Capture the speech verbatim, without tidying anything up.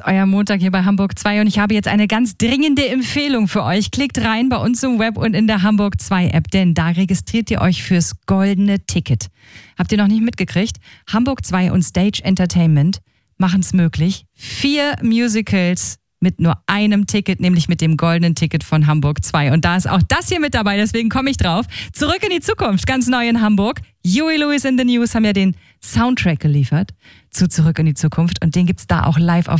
euer Montag hier bei Hamburg zwei und ich habe jetzt eine ganz dringende Empfehlung für euch. Klickt rein bei uns im Web und in der Hamburg zwei App, denn da registriert ihr euch fürs goldene Ticket. Habt ihr noch nicht mitgekriegt? Hamburg zwei und Stage Entertainment machen es möglich. Vier Musicals mit nur einem Ticket, nämlich mit dem goldenen Ticket von Hamburg zwei. Und da ist auch das hier mit dabei, deswegen komme ich drauf. Zurück in die Zukunft, ganz neu in Hamburg. Huey Lewis in the News haben ja den Soundtrack geliefert zu Zurück in die Zukunft und den gibt's da auch live auf